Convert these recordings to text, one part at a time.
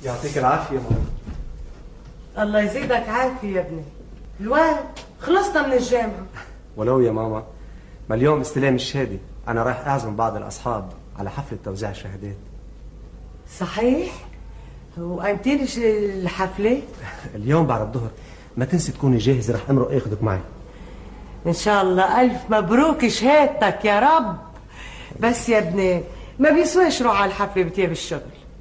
يعطيك العافية ماما. الله يزيدك عافية يا ابني. الواد خلصنا من الجامعة. ولو يا ماما، ما اليوم استلام الشهادة، أنا رايح أعزم بعض الأصحاب على حفلة توزيع الشهادات. صحيح؟ وأمتى الحفلة؟ اليوم بعد الظهر، ما تنسي تكوني جاهز، رح أمرق أخذك معي. إن شاء الله. ألف مبروك شهادتك يا رب. بس يا ابني ما بيسواش روح على الحفلة بتياب الشغل.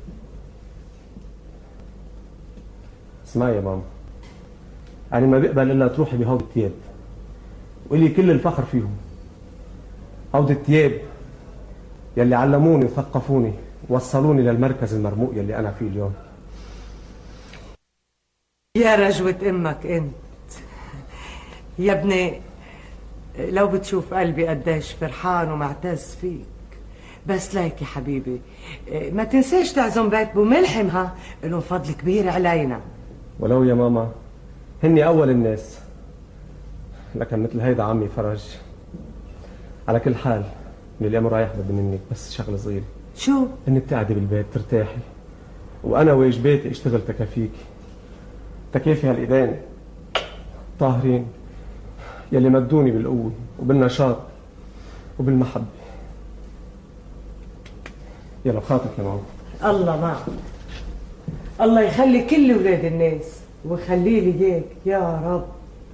اسمعي يا ماما، أنا ما بقبل إلا تروحي بهود التياب، وإلي كل الفخر فيهم. هود التياب يلي علموني وثقفوني ووصلوني للمركز المرموق يلي أنا فيه اليوم. يا رجوة أمك أنت يا ابني، لو بتشوف قلبي قديش فرحان ومعتز فيك. بس ليك يا حبيبي، ما تنساش تعزم بيت بو ملحم، ها لهم فضل كبير علينا. ولو يا ماما، هني أول الناس، لكن مثل هيدا عمي فرج. على كل حال، من اليوم رايح بدي منك بس شغله صغيره. شو؟ انك تقعدي بالبيت ترتاحي، وانا واجباتي اشتغل تكافيكي، تكافي هالايدين طاهرين يلي مدوني بالقوه وبالنشاط وبالمحبه. يلا بخاطرك يا ماما. الله معك. الله يخلي كل ولاد الناس ويخلي لي اياك يا رب.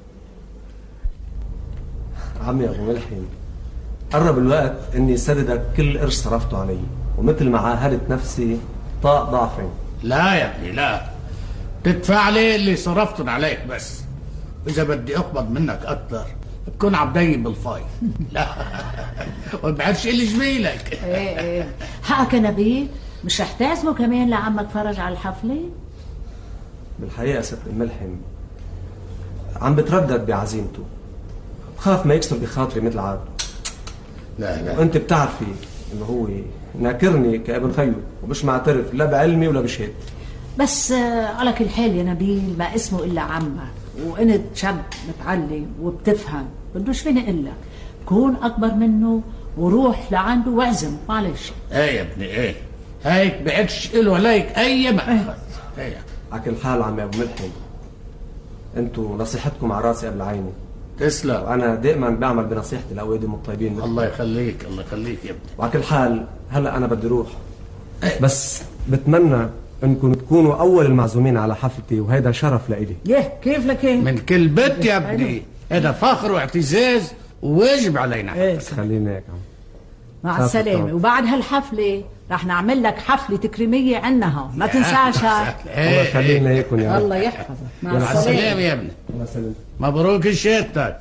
عمي ابو ملحم، قرب الوقت اني سددك كل قرش صرفته علي، ومثل ما عاهدت نفسي طاق ضعفين. لا يا ابني لا، تدفع لي اللي صرفتن عليك بس. اذا بدي اقبض منك اكثر بكون عبدي بالفاي. لا ما بعرفش اللي جميلك. ايه حقك يا نبيل، مش رح تعزمه كمان لعمك فرج على الحفله؟ بالحقيقه ست الملحم عم بتردد بعزيمته، بخاف ما يكسر بخاطري مثل عاد. لا وانت بتعرفي انه هو ناكرني كابن خيو، ومش معترف لا بعلمي ولا بشهادتي. بس على كل حال يا نبيل، ما اسمه الا عمك، وانت شاب متعلم وبتفهم، بدوش فيني اقول لك كون اكبر منه وروح لعنده واعزم. معلش. ايه يا ابني ايه، هيك بعدش له عليك اي مأخذ. ايه على كل حال عمي ابو ملحم، انتوا نصيحتكم على راسي قبل عيني. تسلم. وانا دائما بعمل بنصيحتي لاولادي الطيبين. الله يخليك الله يخليك يا ابني. وعلى كل حال هلا انا بدي اروح، بس بتمنى انكم تكونوا اول المعزومين على حفلتي، وهيدا شرف لإلي. يه كيف لكين؟ من كل بيت يا ابني، هذا فخر واعتزاز وواجب علينا. ايه خلينا هيك. مع السلامه. وبعد هالحفله رح نعمل لك حفله تكريميه عندنا، ما تنساش. الله يخلينا هيكم يا رب. الله يحفظك. مع السلامه يا ابني. الله يسلمك. مبروك شهادتك.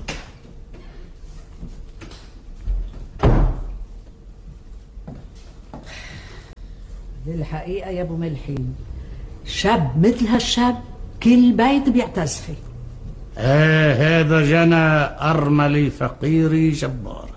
للحقيقه يا ابو ملحين، شاب مثل هالشاب كل بيت بيعتز فيه. ايه هذا جنى ارملي فقيري جبار.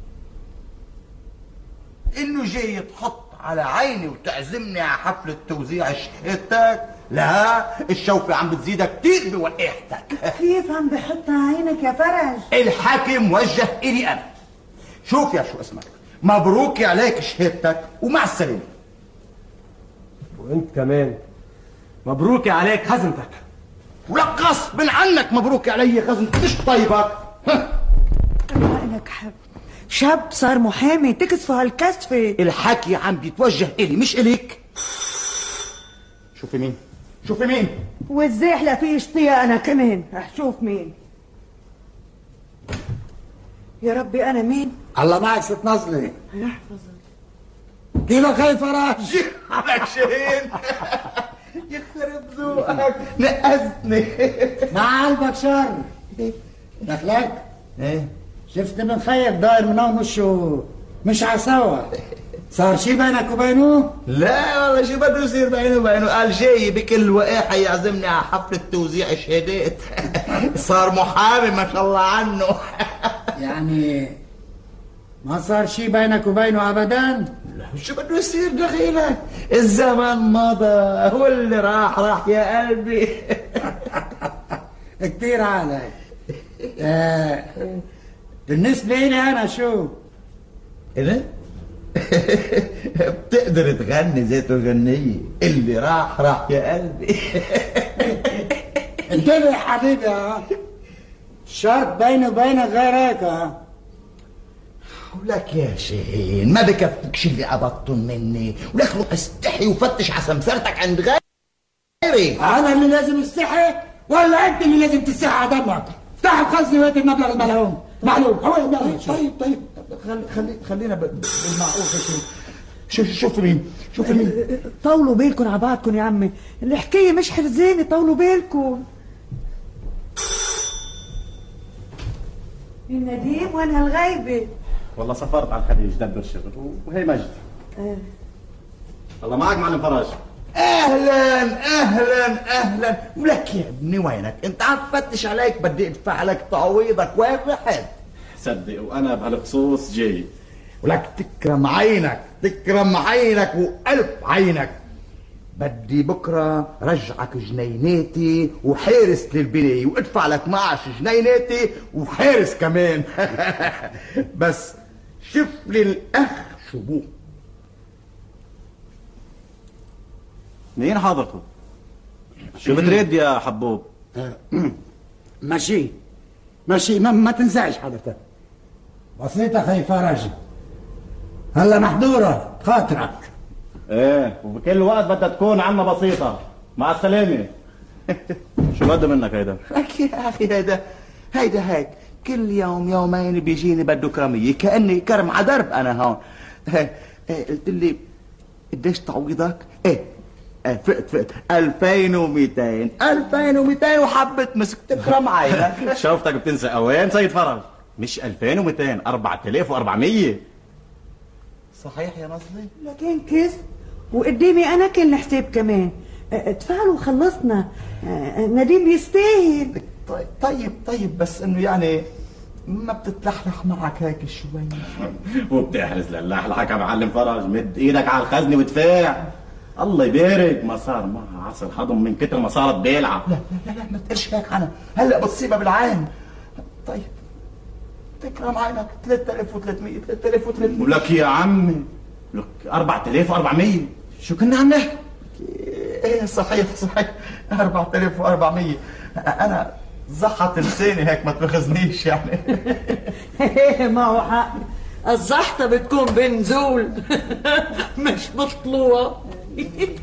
انه جاي تحط على عيني وتعزمني على حفلة توزيع شهادتك؟ لا، الشوكة عم بتزيدك كتير بوقاحتك. كيف عم بحط عينك يا فرج؟ الحاكم وجه إلي أنا. شوف يا شو اسمك، مبروك عليك شهادتك ومع السلامة. وانت كمان مبروك عليك خزنتك. ولك غصب عنك مبروك علي خزنتك، مش طيبك. لك حب شاب صار محامي تكسفه هالكسفة. الحكي عم بيتوجه إلي مش إليك. شوفي مين، شوفي مين. والزاحلة في اشتيا أنا كمان، رح شوف مين. يا ربي أنا مين؟ الله معك ست نصلي. يحفظك. كيفك هاي فرج؟ على شين. يخرب ذوقك نقزني. مع قلبك شر. دخلك؟ ايه شفت ابن خيك داير من هون وشه مش عسوا، صار شي بينك وبينه؟ لا والله شو بده يصير بينه وبينه، قال جاي بكل وقاحة يعزمني على حفلة توزيع شهادات. صار محامي ما شاء الله عنه. يعني ما صار شي بينك وبينه ابدا؟ لا شو بده يصير دخيلك، الزمن مضى واللي راح يا قلبي. كتير عليك. بالنسبة لي أنا شو؟ إذا؟ بتقدر تغني زي تغنية اللي راح راح يا قلبي. انتبه يا حبيبي ها، الشرط بيني وبينك غير هيك ها. ولك يا شاهين ما بكفيكش اللي قبضتن مني، ولك روح استحي وفتش على سمسرتك عند غيري. انا اللي لازم استحي ولا انت اللي لازم تستحي على دمك؟ افتح الخزنه وهات المبلغ الملعون. معلوم هو طيب خلينا بالمعقول. شوف مين طولوا بالكم على بعضكم يا عمي، الحكايه مش حرزانه، طولوا بالكم. النديم وين هالغيبه؟ والله سافرت على الخليج دبر شغل وهي مجد. الله معك معلم فرج. اهلا ولك يا ابني وينك؟ انت عم تفتش عليك، بدي ادفع لك تعويضك، وين رحت؟ صدق وانا بهالخصوص جاي. ولك تكرم عينك والف عينك. بدي بكره رجعك جنيناتي وحارس للبنايه، وادفع لك معش جنيناتي وحارس كمان. بس شوف لي الاخ شبوه. مين حضرته؟ شو بتريد يا حبوب؟ ماشي ما تنزعج حضرتك. وصيتك يا فرج هلا محضوره خاطرك. ايه وبكل وقت بدها تكون عنا بسيطة. مع السلامة. شو بده منك هيدا؟ لك يا اخي هيدا هيك كل يوم يومين بيجيني بده كرمية، كأني كرم على درب انا هون. قلت لي قديش تعويضك؟ ايه فقت 2200 وحبة مسك تكرم عينك. شوفتك بتنسى اوين سيد فرج؟ مش 2200، 4400. صحيح يا نصلي؟ لكن كيف وقدامي انا كل حساب كمان. ادفعوا وخلصنا، نديم بيستاهل. طيب بس انه يعني ما بتتلحلح معك هيك شوي؟ وبتحرز للحلحك يا معلم فرج. مد ايدك على الخزنه وادفع. الله يبارك. ما صار معها عصر هضم من كتر ما صارت بيلعه. لا ما تقلش هيك عنها، هلا بتصيبها بالعين. طيب تكرم عينك 3300. ولك يا عمي لك 4400. شو كنا عم نحكي؟ ايه صحيح 4400. انا زحت لساني هيك ما تاخذنيش يعني. معه حق، الزحطه بتكون بنزول مش بطلوع.